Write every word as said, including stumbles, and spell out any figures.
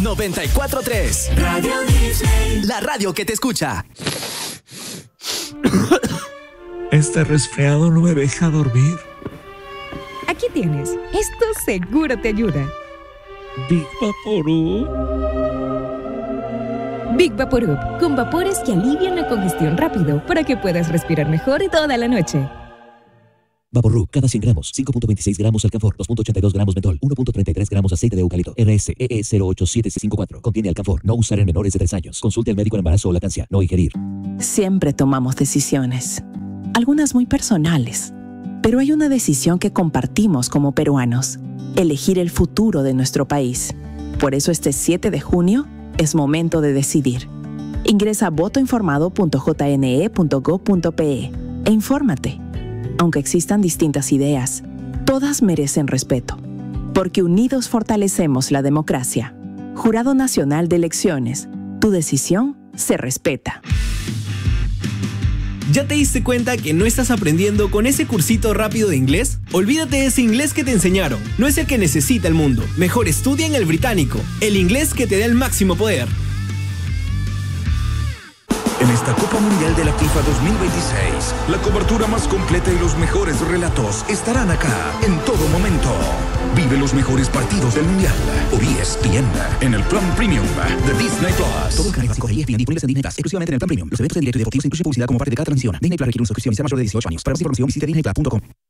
noventa y cuatro punto tres. Radio Disney. La radio que te escucha. Este resfriado no me deja dormir. Aquí tienes. Esto seguro te ayuda. Big Vaporub. Big Vaporub, con vapores que alivian la congestión rápido para que puedas respirar mejor toda la noche. Vaporub, cada cien gramos, cinco punto veintiséis gramos alcanfor, dos punto ochenta y dos gramos mentol, uno punto treinta y tres gramos aceite de eucalipto. R S E E cero ocho siete cinco cuatro. Contiene alcanfor. No usar en menores de tres años. Consulte al médico en embarazo o lactancia. No ingerir. Siempre tomamos decisiones, algunas muy personales, pero hay una decisión que compartimos como peruanos: elegir el futuro de nuestro país. Por eso este siete de junio es momento de decidir. Ingresa a voto informado punto j n e punto gob punto p e e infórmate. Aunque existan distintas ideas, todas merecen respeto, porque unidos fortalecemos la democracia. Jurado Nacional de Elecciones, tu decisión se respeta. ¿Ya te diste cuenta que no estás aprendiendo con ese cursito rápido de inglés? Olvídate de ese inglés que te enseñaron. No es el que necesita el mundo. Mejor estudia en el británico, el inglés que te da el máximo poder. En esta Copa Mundial de la FIFA dos mil veintiséis, la cobertura más completa y los mejores relatos estarán acá en todo momento. Vive los mejores partidos del Mundial. Por E S P N, en el plan premium de Disney Plus. Todo el canal básico de E S P N disponibles en Disney Plus, exclusivamente en el plan premium. Los eventos en directo y deportivos incluyen publicidad como parte de cada transmisión. Disney Plus requiere una suscripción y ser mayor de dieciocho años. Para más información visite disney plus punto com.